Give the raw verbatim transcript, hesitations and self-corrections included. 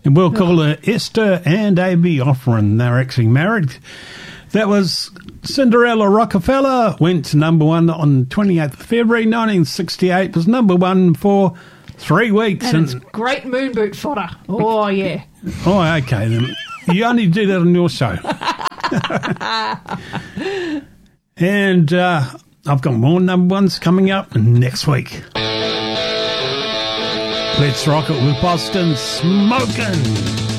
And we'll call her Esther and A B Offren. They're actually married. That was Cinderella Rockefeller. Went to number one on twenty-eighth of February nineteen sixty-eight. It was number one for three weeks. And, and it's great moon boot fodder. Oh, yeah. Oh, okay then. You only do that on your show. And uh, I've got more number ones coming up next week. Let's rock it with Boston Smokin'.